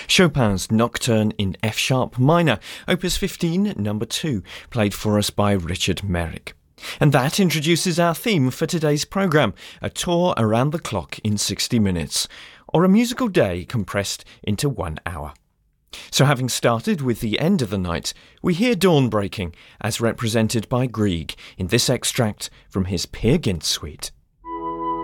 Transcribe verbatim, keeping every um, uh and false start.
Chopin's Nocturne in F-sharp minor, opus fifteen, number two, played for us by Richard Merrick. And that introduces our theme for today's programme, a tour around the clock in sixty minutes, or a musical day compressed into one hour. So having started with the end of the night, we hear dawn breaking as represented by Grieg in this extract from his Peer Gynt suite.